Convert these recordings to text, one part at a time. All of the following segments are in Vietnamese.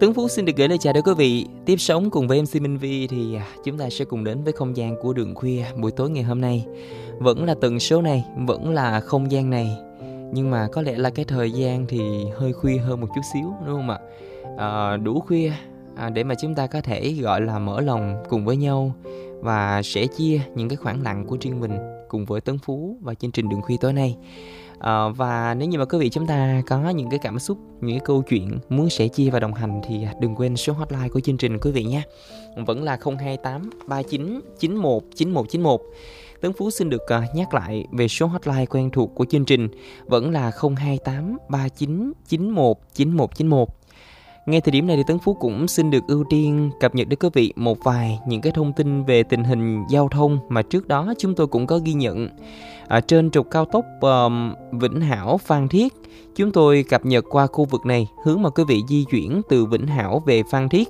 Tuấn Phú xin được gửi lời chào đến quý vị. Tiếp sống cùng với MC Minh Vi thì chúng ta sẽ cùng đến với không gian của đường khuya buổi tối ngày hôm nay. Vẫn là tần số này, vẫn là không gian này, nhưng mà có lẽ là cái thời gian thì hơi khuya hơn một chút xíu, đúng không ạ? Đủ khuya để mà chúng ta có thể gọi là mở lòng cùng với nhau và sẻ chia những cái khoảng lặng của riêng mình cùng với Tuấn Phú và chương trình đường khuya tối nay. Và nếu như mà quý vị chúng ta có những cái cảm xúc, những cái câu chuyện muốn sẻ chia và đồng hành thì đừng quên số hotline của chương trình quý vị nhé. Vẫn là 028 39 91 9191. Tuấn Phú xin được nhắc lại về số hotline quen thuộc của chương trình, vẫn là 028 39 91 9191. Ngay thời điểm này thì Tuấn Phú cũng xin được ưu tiên cập nhật đến quý vị một vài những cái thông tin về tình hình giao thông mà trước đó chúng tôi cũng có ghi nhận. Trên trục cao tốc Vĩnh Hảo Phan Thiết, chúng tôi cập nhật qua khu vực này, hướng mà quý vị di chuyển từ Vĩnh Hảo về Phan Thiết.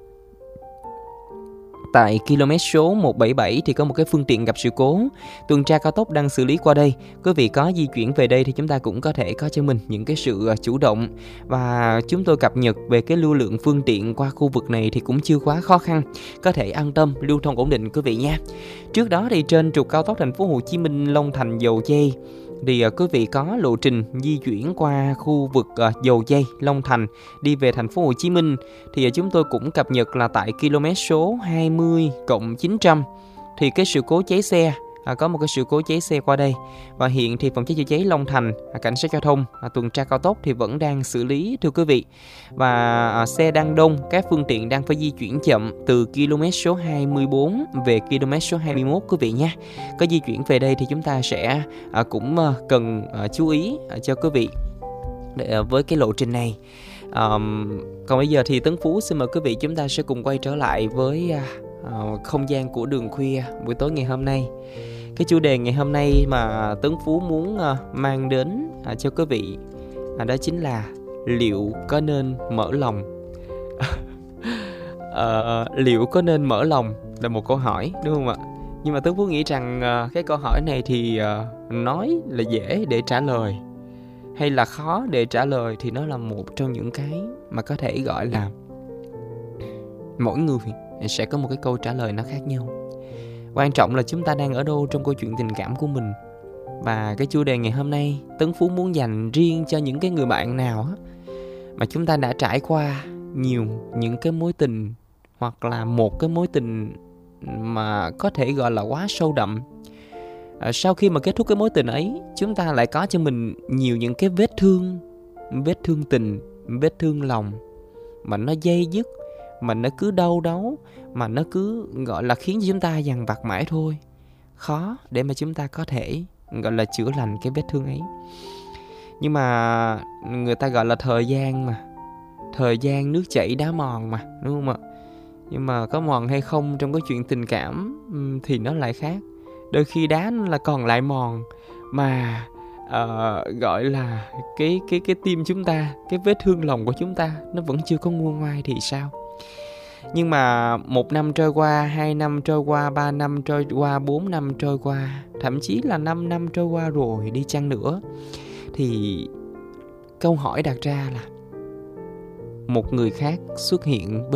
Tại km số 177 thì có một cái phương tiện gặp sự cố, tuần tra cao tốc đang xử lý qua đây. Quý vị có di chuyển về đây thì chúng ta cũng có thể có cho mình những cái sự chủ động. Và chúng tôi cập nhật về cái lưu lượng phương tiện qua khu vực này thì cũng chưa quá khó khăn, có thể an tâm lưu thông ổn định quý vị nha. Trước đó thì trên trục cao tốc thành phố Hồ Chí Minh Long Thành Dầu Giây thì quý vị có lộ trình di chuyển qua khu vực Dầu Giây, Long Thành đi về thành phố Hồ Chí Minh thì chúng tôi cũng cập nhật là tại km số 20+900 thì cái sự cố cháy xe, có một cái sự cố cháy xe qua đây, và hiện thì phòng cháy chữa cháy Long Thành, cảnh sát giao thông, tuần tra cao tốc thì vẫn đang xử lý thưa quý vị. Và xe đang đông, các phương tiện đang phải di chuyển chậm từ km số 24 về km số 21 quý vị nhé. Có di chuyển về đây thì chúng ta sẽ cũng cần chú ý cho quý vị với cái lộ trình này. Còn bây giờ thì Tấn Phú xin mời quý vị chúng ta sẽ cùng quay trở lại với không gian của đường khuya buổi tối ngày hôm nay. Cái chủ đề ngày hôm nay mà Tấn Phú muốn mang đến cho quý vị đó chính là liệu có nên mở lòng. Liệu có nên mở lòng là một câu hỏi, đúng không ạ? Nhưng mà Tấn Phú nghĩ rằng cái câu hỏi này thì nói là dễ để trả lời hay là khó để trả lời thì nó là một trong những cái mà có thể gọi là mỗi người sẽ có một cái câu trả lời nó khác nhau. Quan trọng là chúng ta đang ở đâu trong câu chuyện tình cảm của mình. Và cái chủ đề ngày hôm nay Tấn Phú muốn dành riêng cho những cái người bạn nào mà chúng ta đã trải qua nhiều những cái mối tình, hoặc là một cái mối tình mà có thể gọi là quá sâu đậm. Sau khi mà kết thúc cái mối tình ấy, chúng ta lại có cho mình nhiều những cái vết thương tình, vết thương lòng mà nó dây dứt, mà nó cứ đau đáu, mà nó cứ gọi là khiến cho chúng ta dằn vặt mãi thôi. Khó để mà chúng ta có thể gọi là chữa lành cái vết thương ấy. Nhưng mà người ta gọi là thời gian mà, thời gian nước chảy đá mòn mà, đúng không ạ? Nhưng mà có mòn hay không trong cái chuyện tình cảm thì nó lại khác. Đôi khi đá nó là còn lại mòn mà gọi là cái tim chúng ta, cái vết thương lòng của chúng ta nó vẫn chưa có nguôi ngoai thì sao? Nhưng mà 1 năm trôi qua, 2 năm trôi qua, 3 năm trôi qua, 4 năm trôi qua, thậm chí là 5 năm trôi qua rồi đi chăng nữa, thì câu hỏi đặt ra là một người khác xuất hiện